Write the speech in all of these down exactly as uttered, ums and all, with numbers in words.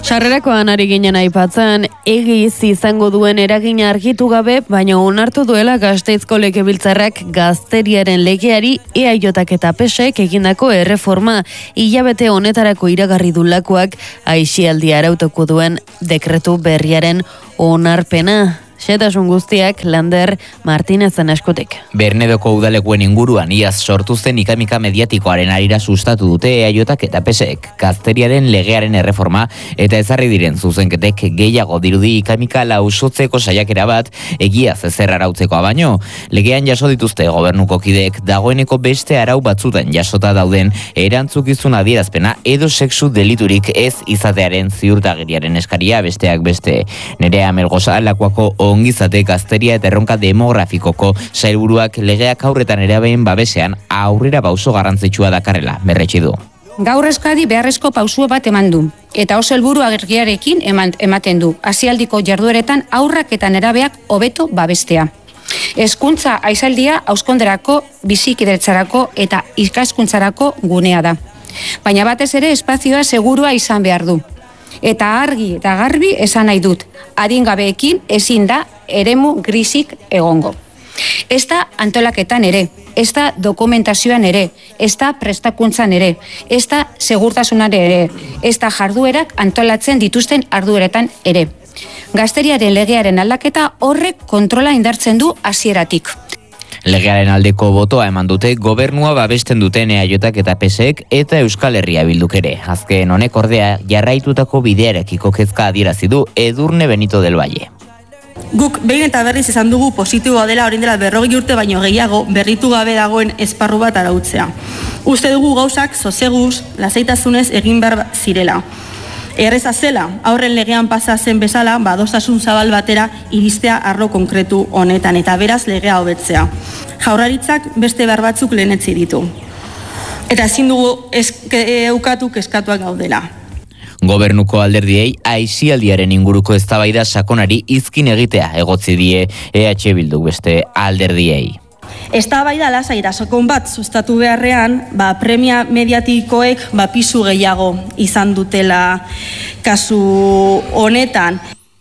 Sarrerakoan ari ginen aipatzen, egiz izango duen eragina argitu gabe, baina onartu duela Gasteizko Legebiltzarrak gazteriaren legeari E A Jak eta P S Ek egindako erreforma hilabete honetarako iragarri du lakuak aisialdia arautuko duen dekretu berriaren onarpena. Xetasun guztiak Lander Martinezen eskutik. Bernedoko udalekuen inguruan iaz sortu zen ikamika mediatikoaren arira sustatu dute E A Jak eta P S Ek gazteriaren legearen erreforma eta ezarri diren zuzenketek gehiago dirudi ikamika lausotzeko saiakera bat egiaz ezer arautzekoa baino. Legean jaso dituzte gobernuko kideek dagoeneko beste arau batzutan jasota dauden erantzukizun adierazpena edo sexu deliturik ez izatearen ziurtagiriaren eskaria besteak beste. Nerea Melgoza Lakuako ongizate gazteria eta erronka demografikoko sailburuak legeak aurretan erabein babesean aurrera pauso garrantzitsua dakarrela berretsi du. Gaur Euskadi beharrezko pauso bat eman du, eta oso helburu argiarekin eman, ematen du, hasialdiko jardueretan aurrak eta nerabeak hobeto babestea. Hezkuntza aizaldia hauskonderako, bizikidetzarako eta ikaskuntzarako gunea da. Baina batez ere espazioa segurua izan behar du. Eta argi eta garbi esan nahi dut, adingabeekin ezin da eremu grisik egongo. Ez da antolaketan ere, ez da dokumentazioan ere, ez da prestakuntzan ere, ez da segurtasunan ere, ez da jarduerak antolatzen dituzten ardueretan ere. Gazteriaren legearen aldaketa horrek kontrola indartzen du hasieratik. Legearen aldeko botoa eman dute gobernua babesten duten E A Jak eta P S Ek eta Euskal Herria Bilduk ere. Azken honek ordea jarraitutako bidearekiko kezka adierazi du Edurne Benito del Valle. Guk behin eta berriz esan dugu positiboa dela orain dela berrogei urte baino gehiago berritu gabe dagoen esparru bat arautzea. Uste dugu gauzak soseguz, lasaitasunez egin behar zirela. Erreza zela, aurren legean pasa zen bezala, badostasun zabal batera iristea arlo konkretu honetan eta beraz legea hobetzea. Jaurlaritzak beste behar batzuk lehenetzi ditu. Eta ezin dugu eukatu kezkatuak gaudela. Gobernuko alderdiei aisialdiaren inguruko eztabaida sakonari izkin egitea egotzi die E H Bilduk beste alderdiei. Eztabaida lasai eta sakon bat sustatu beharrean, ba, premia mediatikoek ba, pisu gehiago izan dutela kasu honetan.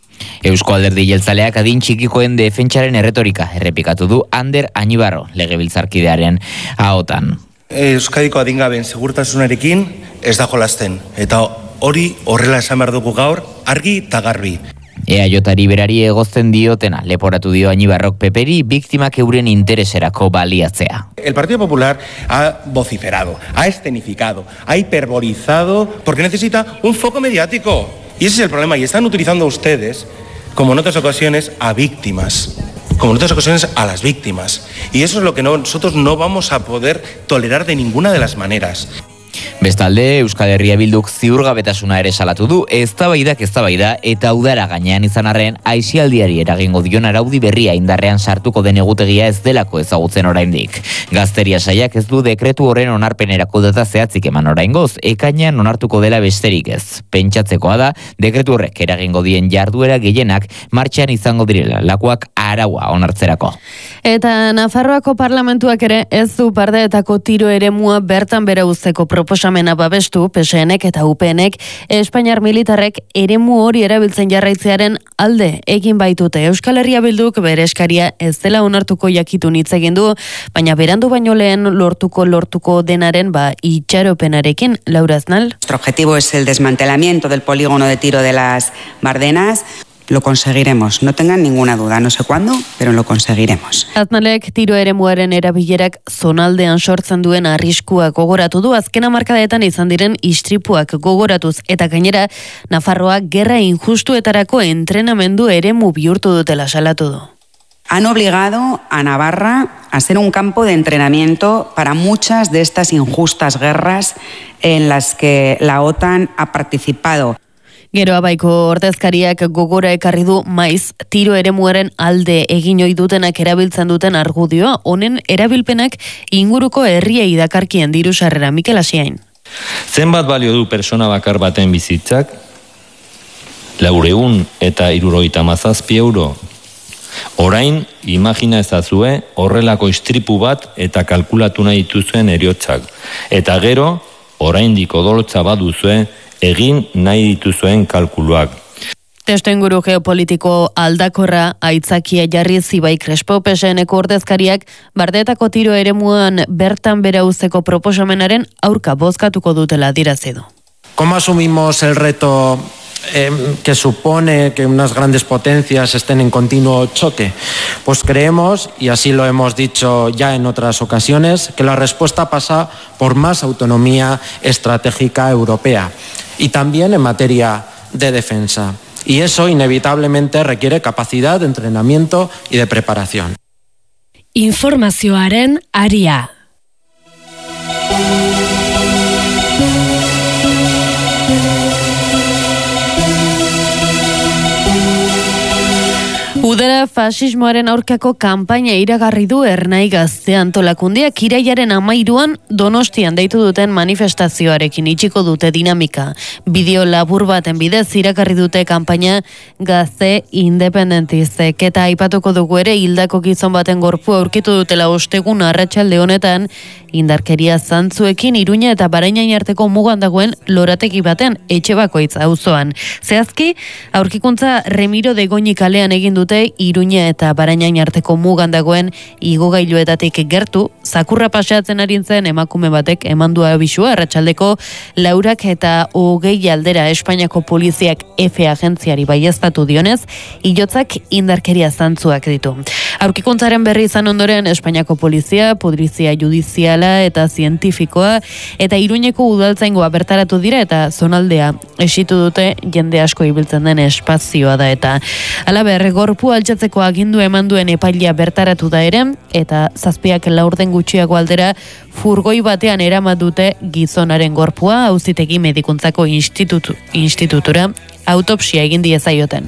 Eusko Alderdi Jeltzaleak adin txikikoen defentsaren erretorika errepikatu du Ander Añibarro legebiltzarkidearen ahotan. Euskadiko adingaben segurtasunarekin ez da jolasten, eta hori horrela esan behar dugu gaur argi eta garbi. E A Jari berari egozten diotena leporatu dio Añibarrok Peperi biktimak euren intereserako baliatzea. El Partido Popular ha vociferado, ha escenificado, ha hiperbolizado porque necesita un foco mediático. Y ese es el problema, y están utilizando ustedes, como en otras ocasiones, a víctimas. Como en otras ocasiones a las víctimas. Y eso es lo que no, nosotros no vamos a poder tolerar de ninguna de las maneras. Bestalde, Euskal Herria Bilduk ziurgabetasuna ere salatu du, eztabaidak eztabaida eta udara gainean izan arren aisialdiari eragingo dion araudi berria indarrean sartuko den egutegia ez delako ezagutzen oraindik. Gazteria saiak ez du dekretu horren onarpenerako data zehatzik eman oraingoz, ekainean onartuko dela besterik ez. Pentsatzekoa da, dekretu horrek eragingo dien jarduera gehienak martxan izango direla, lakuak araua onartzerako. Eta Nafarroako parlamentuak ere ez du pardeetako tiro eremua bertan bera uzteko proposamena babestu, P S Ek eta U P Nek Espainiar militarrek eremu hori erabiltzen jarraitzearen alde egin baitute. Euskal Herria Bilduk bere eskaria ez dela onartuko jakitun hitz egin du, baina berandu baino lehen lortuko lortuko denaren ba itxaropenarekin. Laura Aznal. Nuestro objetivo es el desmantelamiento del polígono de tiro de las Bardenas. Lo conseguiremos, no tengan ninguna duda, no sé cuándo, pero lo conseguiremos. Aznalek tiro eremuaren erabilerak zonaldean sortzen duen arriskua gogoratu du, azken hamarkadetan izan diren istripuak gogoratuz eta gainera Nafarroa gerra injustuetarako entrenamendu eremu bihurtu dutela salatu du. Han obligado a Navarra a ser un campo de entrenamiento para muchas de estas injustas guerras en las que la OTAN ha participado. Gero abaiko ordezkariak gogora ekarri du maiz tiro eremuaren alde egin ohi dutenak erabiltzen duten argudioa, honen erabilpenak inguruko herriei dakarkien diru sarrera. Mikel Asiain. Zenbat balio du persona bakar baten bizitzak? Laureun eta hirurogeita hamazazpi euro. Orain, imagina ezazue horrelako istripu bat eta kalkulatu nahi dituzuen heriotzak. Eta gero, oraindik odoltza baduzue egin nahi dituzuen kalkuluak. Testuinguru geopolitiko aldakorra aitzakia jarri Zibai Crespo P S N-ko ordezkariak Bardeetako tiro eremuan bertan bera uzteko proposamenaren aurka bozkatuko dutela adierazi du. ¿Cómo asumimos el reto eh, que supone que unas grandes potencias estén en continuo choque? Pues creemos, y así lo hemos dicho ya en otras ocasiones, que la respuesta pasa por más autonomía estratégica europea y también en materia de defensa. Y eso inevitablemente requiere capacidad de entrenamiento y de preparación. Informazioaren aria. Udara fasismoaren aurkako kanpaina iragarri du Ernai Gazte antolakundeak irailaren hamairuan Donostian deitu duten manifestazioarekin itxiko dute dinamika. Bideo labur baten bidez iragarri dute kanpaina Gazte independentistek eta aipatuko dugu ere hildako gizon baten gorpua aurkitu dutela ostegun arratsalde honetan indarkeria zantzuekin Iruña eta Barainain arteko mugan dagoen lorategi baten Etxebakoitz auzoan. Zehazki, aurkikuntza Remiro de Goñi kalean egin dute Iruña eta Barainain arteko mugan dagoen igogailuetatik gertu, zakurra paseatzen ari zen emakume batek emandua abisua arratsaldeko laurak eta hogei aldera Espainiako poliziak F agentziari baieztatu dionez, ilotzak indarkeria zantzuak ditu. Aurkikuntzaren berri izan ondoren Espainiako polizia, pudrizia judiziala eta zientifikoa eta Iruñeko udaltzaingoa bertaratu dira eta zonaldea esitu dute jende asko ibiltzen den espazioa da eta halaber gorpu altxatzeko agindu eman duen epailea bertaratu da ere eta zazpiak laurden gutxiago aldera furgoi batean eraman dute gizonaren gorpua auzitegi medikuntzako institutu, institutura autopsia egin diezaioten.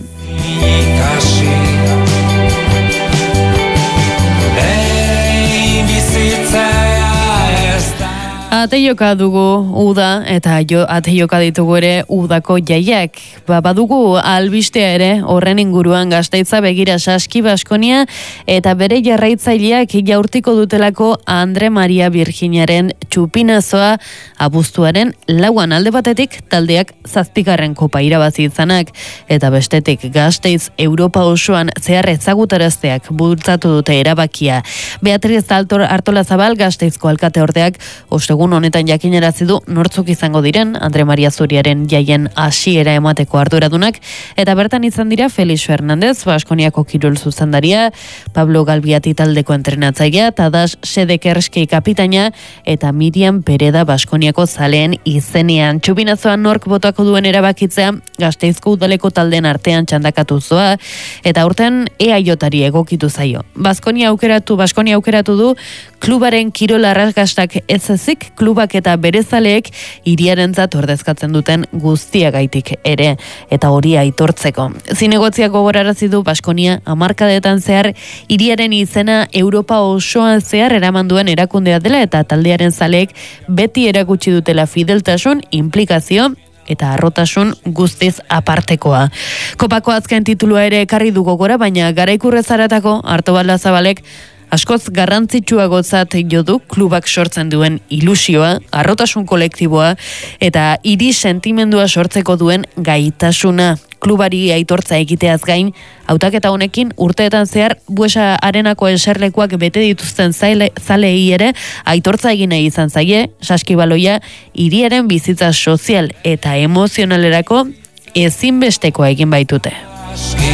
Ateioka dugu uda eta jo ateioka ditugu ere udako jaiak. Ba, badugu albistea ere horren inguruan Gasteitza begira Saski Baskonia eta bere jarraitzaileak jaurtiko dutelako Andre Maria Virginiaren txupinazoa abuztuaren lauan alde batetik taldeak zazpigarren kopa irabazi izanak eta bestetik Gasteiz Europa osoan zehar ezagutarazteak bultzatu dute erabakia. Beatriz Artolazabal Gasteizko alkateordeak ostegun honetan jakinarazi du nortzuk izango diren Andre Maria Zuriaren jaien hasiera emateko arduradunak eta bertan izan dira Felix Fernandez, Baskoniako kirol zuzendaria, Pablo Galbiati taldeko entrenatzailea, Tadas Sedekerski kapitaina eta Miriam Pereda Baskoniako zaleen izenean. Txupinazoan nork botako duen erabakitzea Gasteizko udaleko taldeen artean txandakatu zoa eta aurten E A Jari egokitu zaio. Baskonia aukeratu, Baskonia aukeratu du klubaren kirol arrakastak ez ezik klubak eta berezaleek hiriarentzat ordezkatzen duten guztiagaitik ere eta hori aitortzeko. Zinegotziak gogorarazi du Baskonia hamarkadetan zehar hiriaren izena Europa osoan zehar eraman duen erakundea dela eta taldearen zaleek beti erakutsi dutela fideltasun, implikazio eta arrotasun guztiz apartekoa. Kopako azken titulua ere ekarri du gogora, baina garaikurrezaratako Artobal Zabalek askoz garrantzitsuagotzat jo du klubak sortzen duen ilusioa, arrotasun kolektiboa eta hiri sentimendua sortzeko duen gaitasuna. Klubari aitortza egiteaz gain, hautaketa honekin urteetan zehar Buesa Arenako eserlekuak bete dituzten zale, zalei ere aitortza egin nahi izan zaie, Saskibaloia hiriaren bizitza sozial eta emozionalerako ezinbestekoa egin baitute.